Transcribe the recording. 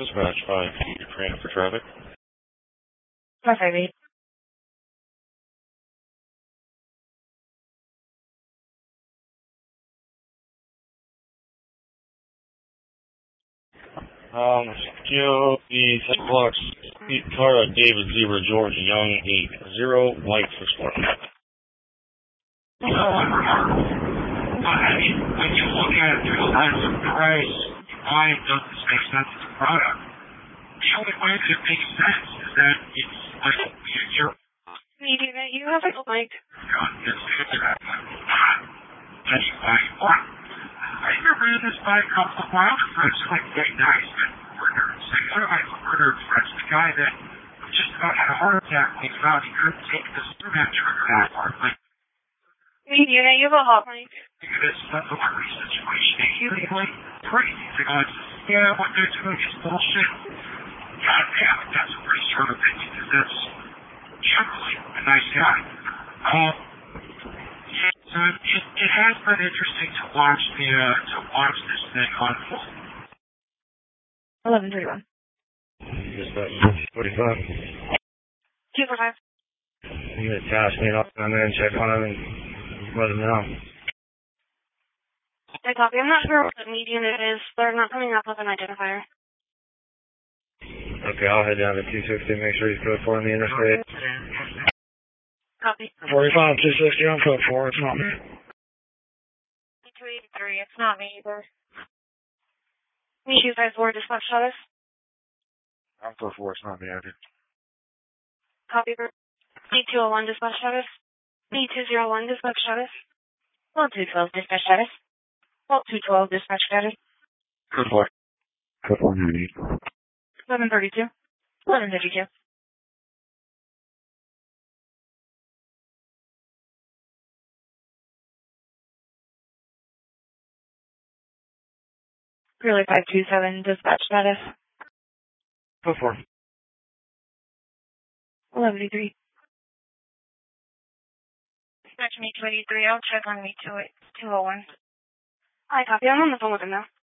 Dispatch 5, Ukraine for traffic. 558. Still the 10 blocks, Tara, David, Zebra, George, Young, 8-0, white for sport. I mean, when you look at it through the lens of price, why does this make sense as a product? The only way that it makes sense is that it's like you're Media that you have a mic. I interviewed this guy a couple of miles ago. It's like very nice. One of my murder friends, the guy that just about had a heart attack when he found he couldn't take the Superman trigger anymore. Like, Media that you have a hot mic. this February situation, he like crazy. Yeah, what they're doing is bullshit. God damn it, that's a pretty strong opinion, because that's generally a nice guy. So it has been interesting to watch this thing unfold. 1131. Dispatch 45. 245. I'm going to task me up on there and check on him and let him know. I copy. I'm not sure what median it is. They're not coming up with an identifier. Okay, I'll head down to 260 and make sure he's code 4 on the interstate. Copy. 45, 260, I'm code 4, it's not me. 283, it's not me either. Me 254, dispatch status. I'm code 4, it's not me, I did. Copy. D201, dispatch status. D201, dispatch status. Well, 212, dispatch status. Well, 212, dispatch status. Code 4. Code 4, you need. 1132. 1152. Really 527, dispatch status. Code 4. 1183. Dispatch me 283, I'll check on me 201. I copy, I'm on the phone with him now.